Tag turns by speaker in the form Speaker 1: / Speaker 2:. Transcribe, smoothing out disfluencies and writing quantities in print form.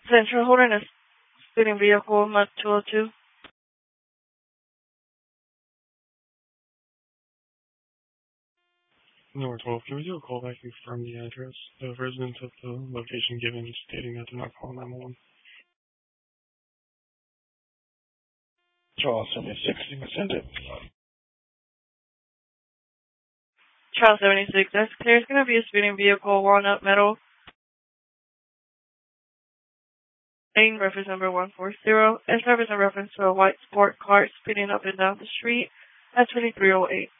Speaker 1: Central holding a speeding vehicle, Mud 202.
Speaker 2: Number 12, can we do a call back and confirm the address? The residents of the location given stating that they're not calling 911.
Speaker 3: Charles 76, you can send it.
Speaker 1: Charles 76, that's clear. It's going to be a speeding vehicle, Walnut Meadow. Lane, reference number 140. And service in reference to a white sport car speeding up and down the street at 2308.